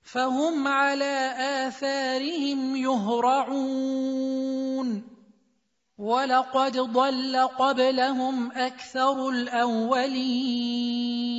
فهم على آثارهم يهرعون ولقد ضل قبلهم أكثر الأولين